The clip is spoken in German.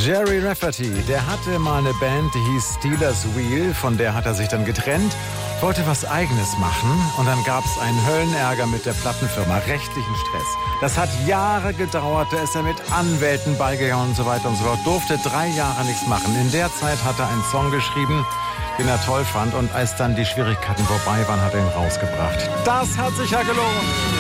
Gerry Rafferty, der hatte mal eine Band, die hieß Steelers Wheel, von der hat er sich dann getrennt, wollte was Eigenes machen und dann gab es einen Höllenärger mit der Plattenfirma, rechtlichen Stress. Das hat Jahre gedauert, da ist er mit Anwälten beigegangen und so weiter und so fort, durfte 3 Jahre nichts machen. In der Zeit hat er einen Song geschrieben, den er toll fand und als dann die Schwierigkeiten vorbei waren, hat er ihn rausgebracht. Das hat sich ja gelohnt.